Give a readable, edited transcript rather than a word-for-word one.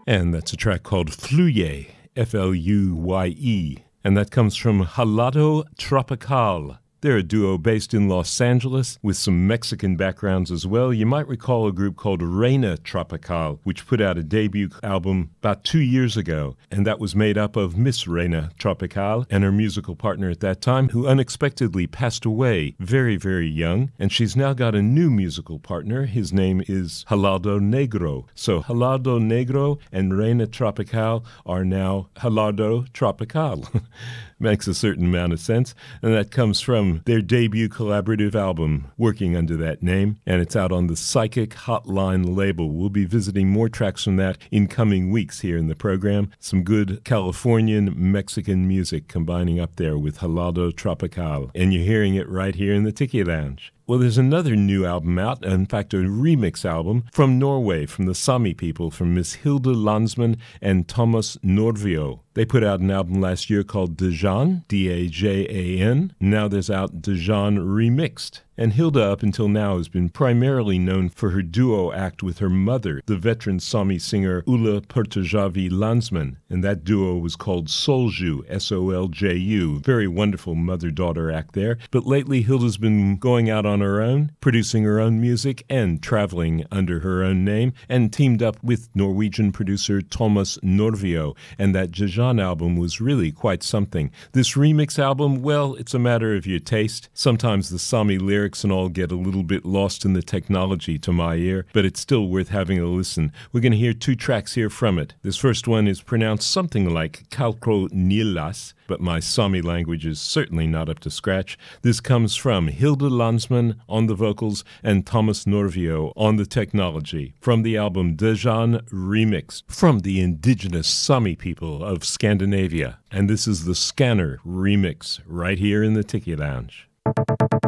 And that's a track called Fluye, F-L-U-Y-E. And that comes from Halado Tropical. They're a duo based in Los Angeles with some Mexican backgrounds as well. You might recall a group called Reina Tropical, which put out a debut album about 2 years ago. And that was made up of Miss Reina Tropical and her musical partner at that time, who unexpectedly passed away very, very young. And she's now got a new musical partner. His name is Halado Negro. So Halado Negro and Reina Tropical are now Halado Tropical. Makes a certain amount of sense. And that comes from their debut collaborative album, working under that name. And it's out on the Psychic Hotline label. We'll be visiting more tracks from that in coming weeks here in the program. Some good Californian Mexican music combining up there with Halado Tropical. And you're hearing it right here in the Tiki Lounge. Well, there's another new album out, in fact, a remix album from Norway, from the Sami people, from Miss Hilde Landsman and Thomas Norvio. They put out an album last year called Dajan, D-A-J-A-N. Now there's out Dajan Remixed. And Hilde, up until now, has been primarily known for her duo act with her mother, the veteran Sami singer Ulla Pertajavi Landsman. And that duo was called Solju, S-O-L-J-U. Very wonderful mother-daughter act there. But lately, Hilde's been going out on her own, producing her own music and traveling under her own name, and teamed up with Norwegian producer Thomas Norvio. And that Dajan album was really quite something. This remix album, well, it's a matter of your taste. Sometimes the Sami lyrics and all get a little bit lost in the technology to my ear, but it's still worth having a listen. We're going to hear 2 tracks here from it. This first one is pronounced something like Kalkro Nilas, but my Sami language is certainly not up to scratch. This comes from Hilde Landsman on the vocals and Thomas Norvio on the technology, from the album Dajan Remixed, from the indigenous Sami people of Scandinavia. And this is the Scanner Remix right here in the Tiki Lounge.